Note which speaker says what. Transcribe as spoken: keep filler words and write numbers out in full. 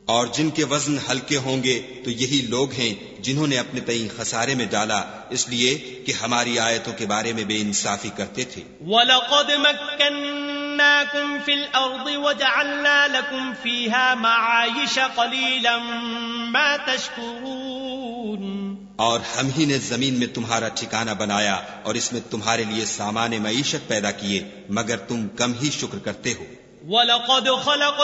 Speaker 1: और जिनके वजन हल्के होंगे तो यही लोग हैं जिन्होंने अपने तई खसारे में डाला इसलिए कि हमारी आयतों के बारे में बेइंसाफी करते थे।
Speaker 2: वलक़द मक्कन्नाकुम फिल अर्दि वजअलना लकुम फीहा मआयिश क़लीलन मा तशकुरून।
Speaker 1: और हम ही ने जमीन में तुम्हारा ठिकाना बनाया और इसमें तुम्हारे लिए सामान मईशत पैदा किए मगर तुम कम ही शुक्र करते हो।
Speaker 2: वलक़द खलक़